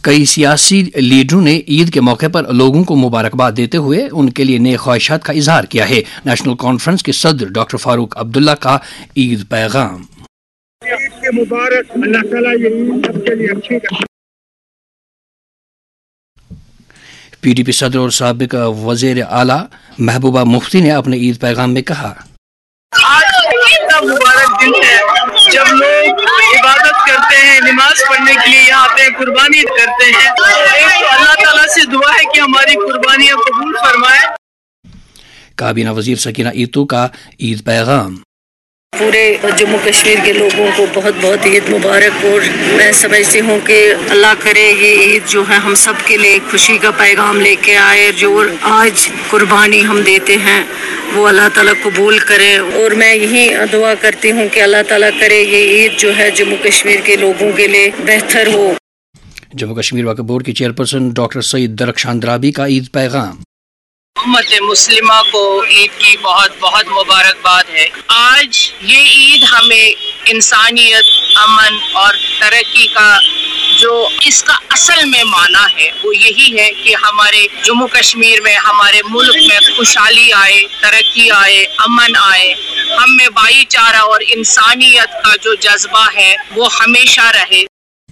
कई सियासी लीडरों ने ईद के मौके पर लोगों को मुबारकबाद देते हुए उनके लिए नेक ख्वाहिशात का इजहार किया है। नेशनल कॉन्फ्रेंस के सदर डॉक्टर फारूक अब्दुल्ला का ईद पैगाम। ईद के मुबारक, अल्लाह ताला ये ईद सबके लिए अच्छी करे। पीडीपी सदर और साबिक वजीर आला महबूबा मुफ्ती ने अपने ईद पैगाम में कहा, आज ईद का मुबारक दिन है जब लोग इबादत करते हैं, नमाज पढ़ने के लिए यहाँ आते हैं, कुर्बानी करते हैं। एक तो अल्लाह ताला से दुआ है कि हमारी कुर्बानियाँ कबूल फरमाए। काबीना वजीर सकीना ईतू का ईद पैगाम। पूरे जम्मू कश्मीर के लोगों को बहुत बहुत ईद मुबारक। और मैं समझती हूँ कि अल्लाह करे ये ईद जो है हम सब के लिए खुशी का पैगाम लेके आए। जो आज कुर्बानी हम देते हैं वो अल्लाह ताला कबूल करे। और मैं यही दुआ करती हूँ कि अल्लाह ताला करे ये ईद जो है जम्मू कश्मीर के लोगों के लिए बेहतर हो। जम्मू कश्मीर वक्फ बोर्ड की चेयरपर्सन डॉक्टर सईद दरख्शान द्राबी का ईद पैगाम। उम्मत मुस्लिमा को ईद की बहुत बहुत मुबारकबाद है। आज ये ईद हमें इंसानियत, अमन और तरक्की का जो इसका असल में माना है वो यही है कि हमारे जम्मू कश्मीर में, हमारे मुल्क में खुशहाली आए, तरक्की आए, अमन आए, हम में भाईचारा और इंसानियत का जो जज्बा है वो हमेशा रहे।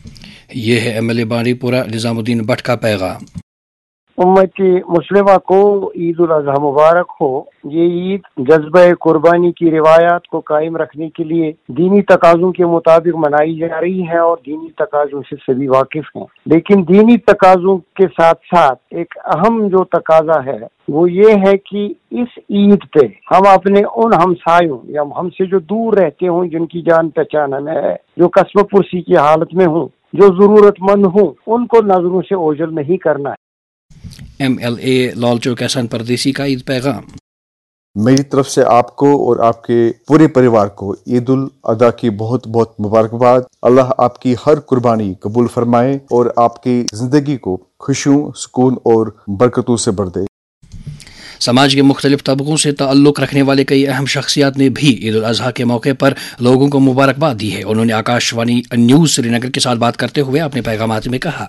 ये है एमएलए बारीपुरा निजामुद्दीन भट्ट का पैगाम। उम्मती मुस्लिमा को ईद उल अज़हा मुबारक हो। ये ईद जज्बे कुर्बानी की रिवायात को कायम रखने के लिए दीनी तकाज़ों के मुताबिक मनाई जा रही है और दीनी तकाज़ों से सभी वाकिफ हैं। लेकिन दीनी तकाज़ों के साथ साथ एक अहम जो तकाज़ा है वो ये है कि इस ईद पे हम अपने उन हमसायों या हमसे जो दूर रहते हों, जिनकी जान पहचान में है, जो कस्ब पुरसी की हालत में हों, जो ज़रूरतमंद हों, उनको नजरों से ओझल नहीं करना है। एमएलए लालचौक एहसान परदेसी का ईद पैगाम। मेरी तरफ से आपको और आपके पूरे परिवार को ईद उल अज़हा की बहुत बहुत मुबारकबाद। अल्लाह आपकी हर कुर्बानी कबूल फरमाए और आपकी जिंदगी को खुशियों, सुकून और बरकतों से भर दे। समाज के मुख्तलिफ तबकों से ताल्लुक़ रखने वाले कई अहम शख्सियात ने भी ईद उल अज़हा के मौके पर लोगों को मुबारकबाद दी है। उन्होंने आकाशवाणी न्यूज़ श्रीनगर के साथ बात करते हुए अपने पैगामात में कहा,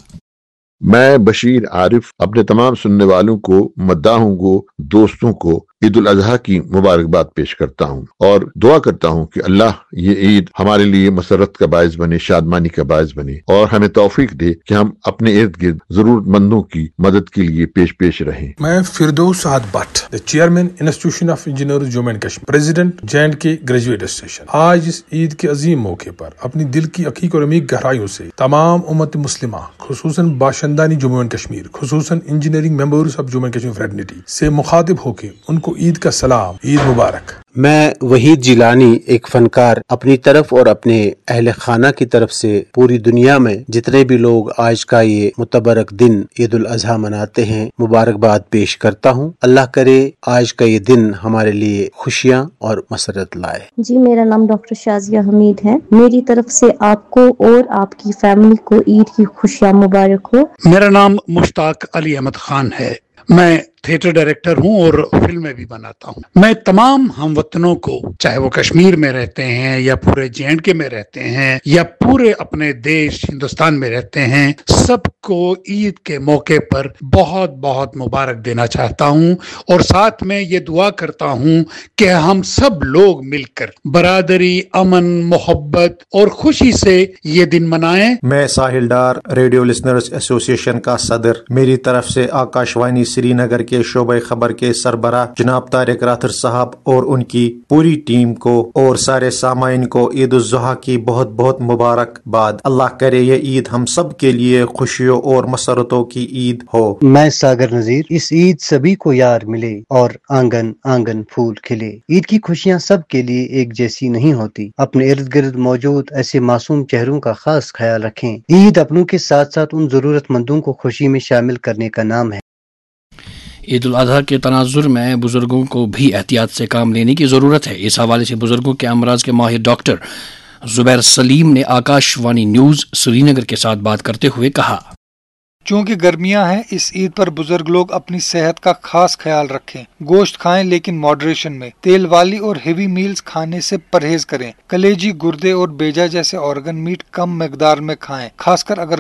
मैं बशीर आरिफ अपने तमाम सुनने वालों को, मद्दाहों को, दोस्तों को ईद उल अज़हा की मुबारकबाद पेश करता हूँ और दुआ करता हूँ कि अल्लाह ये ईद हमारे लिए मसरत का बायस बने, शादमानी का बायस बने और हमें तौफीक दे कि हम अपने इर्द गिर्द जरूरतमंदों की मदद के लिए पेश रहें। मैं फिरदौस साद Bhatt, the chairman institution of engineers Jammu and Kashmir, president J&K graduate association, आज इस ईद के अजीम मौके पर अपनी दिल की अकीक और अमीक गहराइयों से तमाम उम्मत मुस्लिमा, खुसूसन बाशिंदानी Jammu and Kashmir, खुसूसन engineering members of Jammu and Kashmir fraternity से मुखातिब होकर उनको ईद का सलाम, ईद मुबारक। मैं वहीद जिलानी, एक फनकार, अपनी तरफ और अपने अहले खाना की तरफ से पूरी दुनिया में जितने भी लोग आज का ये मुतबरक दिन ईद उल अज़हा मनाते हैं, मुबारकबाद पेश करता हूँ। अल्लाह करे आज का ये दिन हमारे लिए खुशियाँ और मसरत लाए। जी, मेरा नाम डॉक्टर शाजिया हमीद है। मेरी तरफ से आपको और आपकी फैमिली को ईद की खुशियाँ मुबारक हो। मेरा नाम मुश्ताक अली अहमद खान है। मैं थिएटर डायरेक्टर हूं और फिल्में भी बनाता हूं। मैं तमाम हमवतनों को, चाहे वो कश्मीर में रहते हैं या पूरे J&K में रहते हैं या पूरे अपने देश हिंदुस्तान में रहते हैं, सबको ईद के मौके पर बहुत बहुत मुबारक देना चाहता हूं और साथ में ये दुआ करता हूं कि हम सब लोग मिलकर बरादरी, अमन, मोहब्बत और खुशी से ये दिन मनाएं। मैं साहिल डार, रेडियो लिसनर्स एसोसिएशन का सदर, मेरी तरफ से आकाशवाणी श्रीनगर के शोबे खबर के सरबराह जनाब तारिक राथर साहब और उनकी पूरी टीम को और सारे सामाइन को ईद उल अज़हा की बहुत बहुत मुबारकबाद। अल्लाह करे ये ईद हम सब के लिए खुशियों और मसरतों की ईद हो। मैं सागर नजीर, इस ईद सभी को यार मिले और आंगन आंगन फूल खिले। ईद की खुशियाँ सब के लिए एक जैसी नहीं होती। अपने इर्द गिर्द मौजूद ऐसे मासूम चेहरों का खास ख्याल रखें। ईद अपनों के साथ साथ उन जरूरतमंदों को खुशी में शामिल करने का नाम है। ईद उल अज़हा के तनाजुर में बुजुर्गों को भी एहतियात से काम लेने की ज़रूरत है। इस हवाले से बुजुर्गों के अमराज के माहिर डॉक्टर जुबैर सलीम ने आकाशवाणी न्यूज़ श्रीनगर के साथ बात करते हुए कहा, चूँकि गर्मियां हैं, इस ईद पर बुजुर्ग लोग अपनी सेहत का खास ख्याल रखें। गोश्त खाएं लेकिन मॉडरेशन में। तेल वाली और हेवी मील्स खाने से परहेज करें। कलेजी, गुर्दे और बेजा जैसे ऑर्गन मीट कम मिकदार में खाएं, खासकर अगर